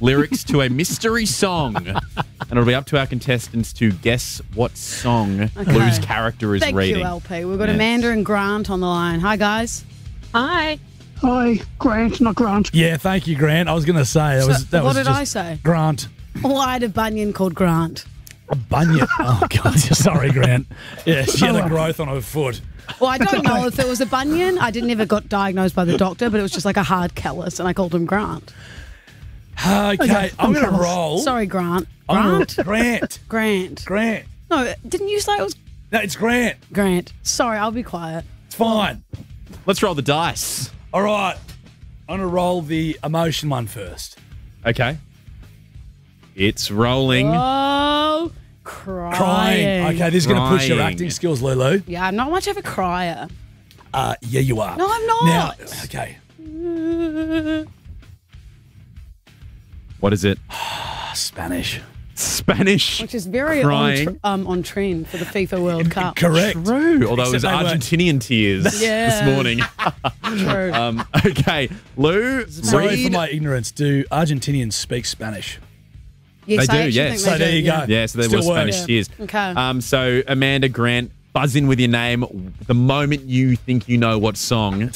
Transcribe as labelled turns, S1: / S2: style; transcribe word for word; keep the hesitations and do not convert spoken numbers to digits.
S1: lyrics to a mystery song. And it'll be up to our contestants to guess what song
S2: Okay.
S1: Lou's character is
S2: Thank
S1: reading.
S2: you, L P. We've got
S1: Yes.
S2: Amanda and Grant on the line. Hi, guys.
S3: Hi.
S4: Hi, Grant, not Grant.
S5: Yeah, thank you, Grant. I was going to say that
S2: So,
S5: was that
S2: what
S5: was
S2: did
S5: just
S2: I say?
S5: Grant.
S2: Oh, I had a bunion called Grant.
S5: A bunion. Oh God, sorry, Grant. Yeah, she had a growth on her foot.
S2: Well, I don't know if it was a bunion. I didn't ever got diagnosed by the doctor, but it was just like a hard callus, and I called him Grant.
S5: Okay, I'm going to roll.
S2: Sorry, Grant.
S5: I'm gonna-
S2: Grant?
S5: Grant.
S2: Grant.
S5: Grant.
S2: No, didn't you say it was
S5: No, it's Grant.
S2: Grant? Sorry, I'll be quiet.
S5: It's fine.
S1: Let's roll the dice.
S5: All right. I'm going to roll the emotion one first.
S1: Okay. It's rolling.
S2: Oh, crying.
S5: Crying. Okay, this is going to push your
S1: Crying.
S5: acting skills, Lulu.
S2: Yeah, I'm not much of a crier.
S5: Uh, yeah, you are.
S2: No, I'm not.
S5: Now, okay.
S1: What is it?
S5: Spanish.
S1: Spanish.
S2: Which is very on,
S1: crying.
S2: tr- um, on trend for the FIFA World Cup.
S5: Correct.
S1: True. Although it was
S5: Except they weren't-
S1: Argentinian tears
S2: Yeah.
S1: this morning.
S2: True.
S1: um, okay, Lou,
S5: Sorry
S1: read.
S5: for my ignorance. Do Argentinians speak Spanish?
S2: yes,
S1: they
S2: I
S1: do,
S2: actually
S1: yes.
S2: think
S5: So
S2: they
S5: there
S2: do,
S5: you
S2: yeah.
S5: go.
S1: Yeah, so there
S5: Still
S1: was
S5: works.
S1: Spanish
S2: Yeah.
S1: tears.
S2: Okay.
S1: Um, so Amanda, Grant, buzz in with your name the moment you think you know what song